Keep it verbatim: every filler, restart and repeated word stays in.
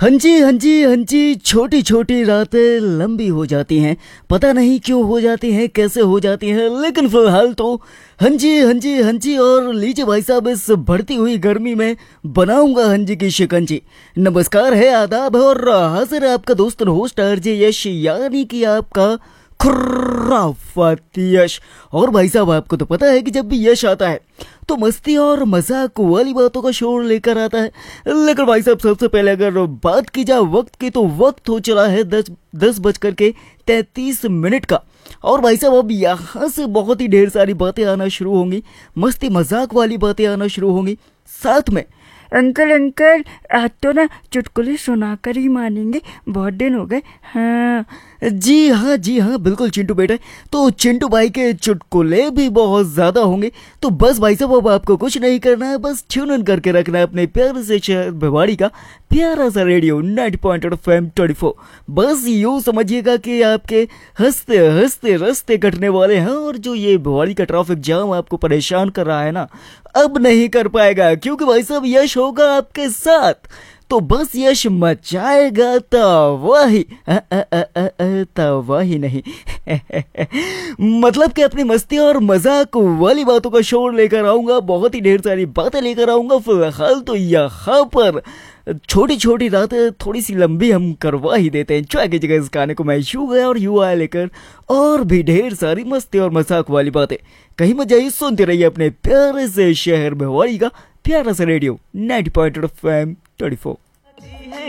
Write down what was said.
हाँ जी हाँ जी हाँ जी, छोटी छोटी रातें लंबी हो जाती हैं। पता नहीं क्यों हो जाती हैं, कैसे हो जाती हैं, लेकिन फिलहाल तो हाँ जी हाँ जी हाँ जी। और लीजिए भाई साहब, इस बढ़ती हुई गर्मी में बनाऊंगा हाँ जी की शिकंजी। नमस्कार है, आदाब है और हाजिर है आपका दोस्त होस्ट आरजे यश, यानी कि आपका खुराफात यश। और भाई साहब, आपको तो पता है कि जब भी यश आता है तो मस्ती और मजाक वाली बातों का शोर लेकर आता है। लेकिन भाई साहब, सबसे पहले अगर बात की जाए वक्त की, तो वक्त हो चला है दस दस बज करके तैतीस मिनट का। और भाई साहब, अब यहाँ से बहुत ही ढेर सारी बातें आना शुरू होंगी, मस्ती मजाक वाली बातें आना शुरू होंगी। साथ में अंकल अंकल आज तो ना चुटकुले सुनाकर ही मानेंगे, बहुत दिन हो गए। हाँ जी हाँ जी हाँ, बिल्कुल चिंटू बेटा। तो चिंटू भाई के चुटकुले भी बहुत ज्यादा होंगे। तो बस भाई साहब, अब आपको कुछ नहीं करना है, बस ट्यून इन करके रखना है अपने प्यारे से शहर भिवाड़ी का प्यारा सा radio ninety point eight F M twenty four. बस यूँ समझिएगा कि आपके हंसते हंसते रस्ते कटने वाले हैं, और जो ये भिवाड़ी का ट्रैफिक जाम आपको परेशान कर रहा है ना, अब नहीं कर पाएगा, क्योंकि भाई साहब यश होगा आपके साथ। तो बस यश मचाएगा तबाही, तबाही नहीं मतलब कि अपनी मस्ती और मजाक वाली बातों का शोर लेकर आऊंगा, बहुत ही ढेर सारी बातें लेकर आऊंगा। फिलहाल तो यहाँ पर छोटी छोटी रातें थोड़ी सी लंबी हम करवा ही देते हैं। चाय की जगह इस गाने को मैं यू गया और यू आया लेकर, और भी ढेर सारी मस्ती और मजाक वाली बातें। कहीं मत जाइए, सुनते रहिए अपने प्यारे से शहर भिवाड़ी का प्यारा सा radio ninety point eight F M twenty four.